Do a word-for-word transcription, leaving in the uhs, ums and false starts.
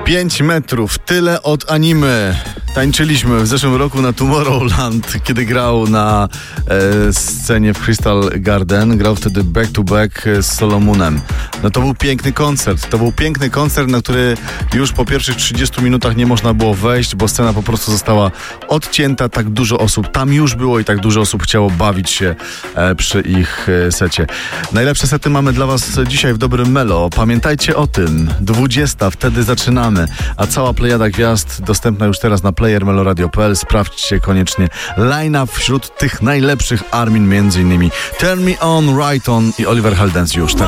pięć metrów, tyle od anime. Tańczyliśmy w zeszłym roku na Tomorrowland, kiedy grał na e, scenie w Crystal Garden. Grał wtedy back to back z Solomunem. No to był piękny koncert. To był piękny koncert, na który już po pierwszych trzydziestu minutach nie można było wejść, bo scena po prostu została odcięta. Tak dużo osób tam już było i tak dużo osób chciało bawić się e, przy ich e, secie. Najlepsze sety mamy dla was dzisiaj w Dobrym Melo. Pamiętajcie o tym. dwudziesta, wtedy zaczynamy. A cała plejada gwiazd dostępna już teraz na player meloradio kropka p l. Sprawdźcie koniecznie line-up wśród tych najlepszych. Armin między innymi. Turn Me On, Right On i Oliver Heldens już teraz.